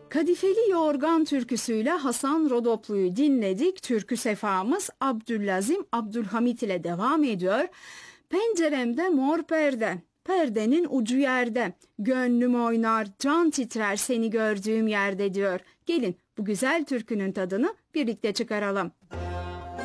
Kadifeli Yorgan türküsüyle Hasan Rodoplu'yu dinledik. Türkü sefamız Abdülazim Abdülhamit ile devam ediyor. Penceremde mor perde, perdenin ucu yerde. Gönlüm oynar, can titrer seni gördüğüm yerde diyor. Gelin bu güzel türkünün tadını birlikte çıkaralım.